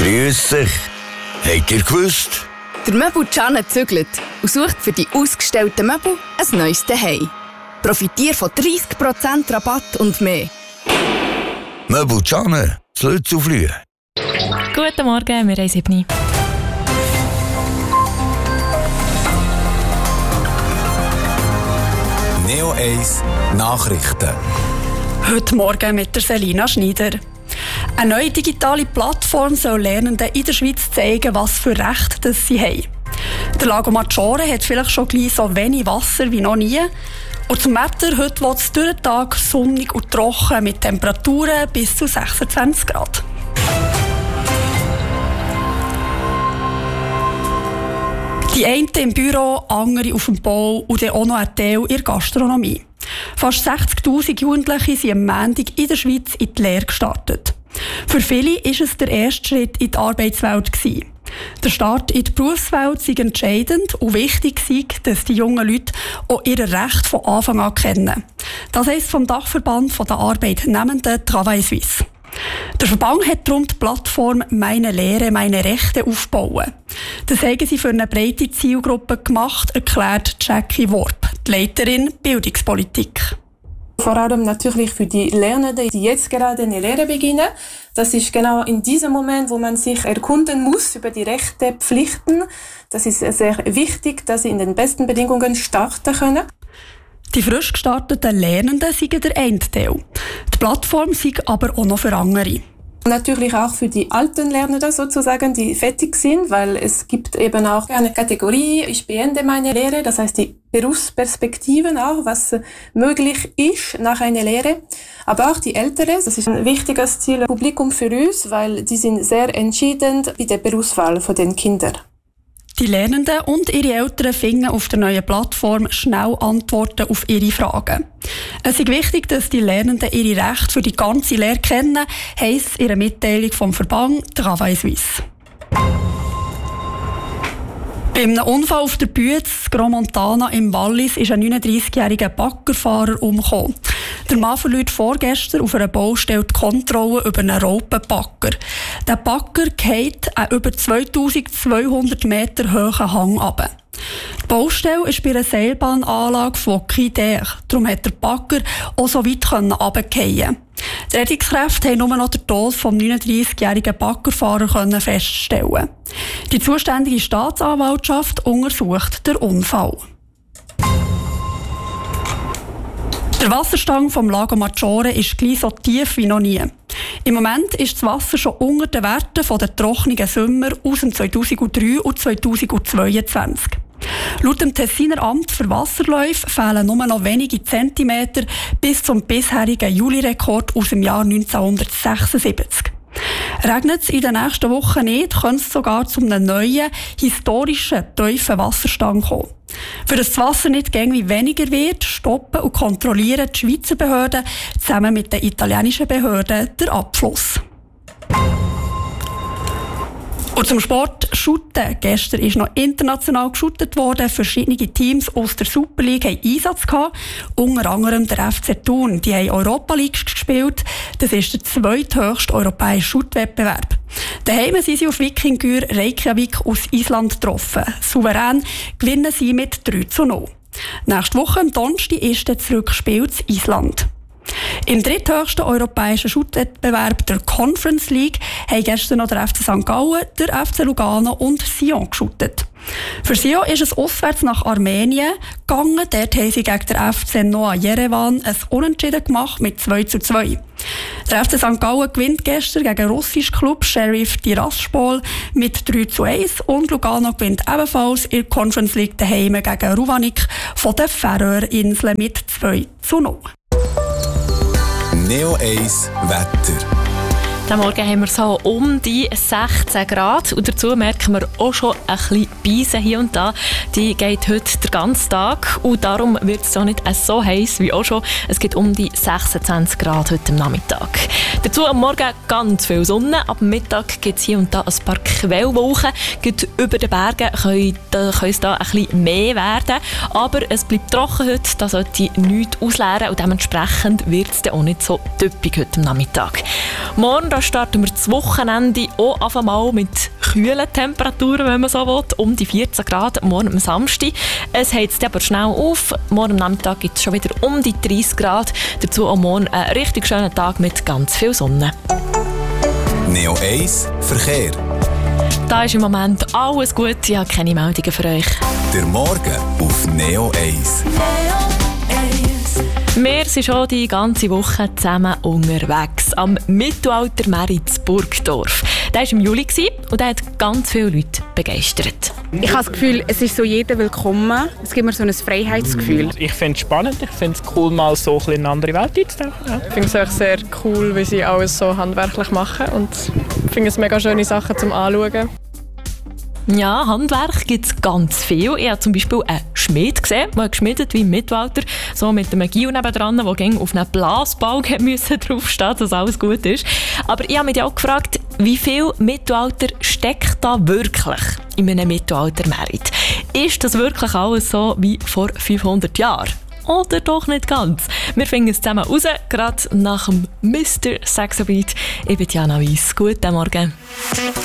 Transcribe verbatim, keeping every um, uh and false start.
Grüß euch. Habt ihr gewusst? Der Möbel-Can zügelt und sucht für die ausgestellten Möbel ein neues Zuhause. Profitiere von dreissig Prozent Rabatt und mehr. Möbel-Can, das Lützelflühe. Guten Morgen, wir haben sieben. Neo eins Nachrichten. Heute Morgen mit der Selina Schneider. Eine neue digitale Plattform soll Lernenden in der Schweiz zeigen, was für Rechte sie haben. Der Lago Maggiore hat vielleicht schon gleich so wenig Wasser wie noch nie. Und zum Wetter, heute wird es durch den Tag sonnig und trocken mit Temperaturen bis zu sechsundzwanzig Grad. Die einen im Büro, andere auf dem Bau und dann auch noch ein Teil in der Gastronomie. Fast sechzigtausend Jugendliche sind am Montag in der Schweiz in die Lehre gestartet. Für viele war es der erste Schritt in die Arbeitswelt. Der Start in die Berufswelt sei entscheidend und wichtig sei, dass die jungen Leute auch ihre Rechte von Anfang an kennen. Das heisst vom Dachverband der Arbeitnehmenden Travail Suisse. Der Verband hat darum die Plattform «Meine Lehre, meine Rechte» aufgebaut. Das haben sie für eine breite Zielgruppe gemacht, erklärt Jackie Worp, die Leiterin Bildungspolitik. Vor allem natürlich für die Lernenden, die jetzt gerade eine Lehre beginnen. Das ist genau in diesem Moment, wo man sich erkunden muss über die Rechte, Pflichten. Das ist sehr wichtig, dass sie in den besten Bedingungen starten können. Die frisch gestarteten Lernenden sind der eine Teil. Die Plattform sei aber auch noch für andere. Natürlich auch für die alten Lernenden sozusagen, die fertig sind, weil es gibt eben auch eine Kategorie, ich beende meine Lehre, das heißt die Berufsperspektiven auch, was möglich ist nach einer Lehre. Aber auch die Älteren, das ist ein wichtiges Zielpublikum für uns, weil die sind sehr entschieden bei der Berufswahl von den Kindern. Die Lernenden und ihre Eltern finden auf der neuen Plattform schnell Antworten auf ihre Fragen. Es ist wichtig, dass die Lernenden ihre Rechte für die ganze Lehre kennen, heisst in einer Mitteilung vom Verband Travail Suisse. Bei einem Unfall auf der Büetz, Grand Montana im Wallis, ist ein neununddreissigjähriger Baggerfahrer umgekommen. Der Mann verliert vorgestern auf einer Baustelle die Kontrolle über einen Raupenbagger. Der Bagger fällt einen über zweitausendzweihundert Meter hohen Hang runter. Die Baustelle ist bei einer Seilbahnanlage von Quider. Darum hat der Bagger auch so weit runterfallen. Die Rettungskräfte haben nur noch den Tod des neununddreissigjährigen Baggerfahrers feststellen. Die zuständige Staatsanwaltschaft untersucht den Unfall. Der Wasserstand vom Lago Maggiore ist gleich so tief wie noch nie. Im Moment ist das Wasser schon unter den Werten der trockenen Sommer aus dem zweitausenddrei und zweitausendzweiundzwanzig. Laut dem Tessiner Amt für Wasserläufe fehlen nur noch wenige Zentimeter bis zum bisherigen Juli-Rekord aus dem Jahr neunzehnhundertsechsundsiebzig. Regnet es in den nächsten Wochen nicht, könnte es sogar zu einem neuen, historischen, tiefen Wasserstand kommen. Für das das Wasser nicht gängig weniger wird, stoppen und kontrollieren die Schweizer Behörden zusammen mit den italienischen Behörden den Abfluss. Und zum Sport Shooten. Gestern ist noch international geshootet worden. Verschiedene Teams aus der Super League hatten Einsatz gehabt. Unter anderem der F C Thun. Die haben Europa League gespielt. Das ist der zweithöchste europäische Shootwettbewerb. Daheim sind sie auf Wikingur Reykjavik aus Island getroffen. Souverän gewinnen sie mit drei zu null. Nächste Woche am Donnerstag ist das Rückspiel zu Island. Im dritthöchsten europäischen Shootwettbewerb der Conference League haben gestern noch der F C Sankt Gallen, der F C Lugano und Sion geshootet. Für Sion ist es auswärts nach Armenien gegangen. Dort haben sie gegen den F C Noah Jerewan ein Unentschieden gemacht mit zwei zu zwei. Der F C Sankt Gallen gewinnt gestern gegen den russischen Club Sheriff Tiraspol mit drei zu eins und Lugano gewinnt ebenfalls in der Conference League daheim gegen Ruvanik von den Färöerinseln mit zwei zu null. Neo eins Wetter. Diesen Morgen haben wir so um die sechzehn Grad und dazu merken wir auch schon ein bisschen Beise hier und da. Die geht heute den ganzen Tag und darum wird es auch nicht so heiß wie auch schon. Es geht um die sechsundzwanzig Grad heute am Nachmittag. Dazu am Morgen ganz viel Sonne. Ab Mittag gibt es hier und da ein paar Quellwolken. Gerade über den Bergen können, da, können es da ein bisschen mehr werden. Aber es bleibt trocken heute, da sollte nichts ausleeren und dementsprechend wird es dann auch nicht so typisch heute am Nachmittag. Morgen da starten wir das Wochenende auch auf einmal mit kühlen Temperaturen, wenn man so will, um die vierzehn Grad morgen am Samstag. Es heizt aber schnell auf. Morgen am Nachmittag gibt es schon wieder um die dreißig Grad. Dazu auch morgen ein richtig schöner Tag mit ganz viel Sonne. Neo eins Verkehr. Da ist im Moment alles gut. Ich habe keine Meldungen für euch. Der Morgen auf Neo eins. Wir sind schon die ganze Woche zusammen unterwegs am Mittelaltermarkt in Burgdorf. Der war im Juli und der hat ganz viele Leute begeistert. Ich habe das Gefühl, es ist so jeder willkommen. Es gibt mir so ein Freiheitsgefühl. Ich finde es spannend. Ich finde es cool, mal so ein bisschen in eine andere Welt einzutauchen. Ja. Ich finde es auch sehr cool, wie sie alles so handwerklich machen. Und ich finde es mega schöne Sachen zum Anschauen. Ja, Handwerk gibt es ganz viel. Ich habe zum Beispiel einen Schmied gesehen, der geschmiedet wie im Mittelalter, so mit einem Gil nebendran, der gegen auf einen Blasbalg draufstehen, dass alles gut ist. Aber ich habe mich auch gefragt, wie viel Mittelalter steckt da wirklich in einem Mittelaltermarkt? Ist das wirklich alles so wie vor fünfhundert Jahren? Oder doch nicht ganz? Wir finden es zusammen raus, gerade nach dem Mister Saxobeat. Ich bin Jana Weiss. Guten Morgen.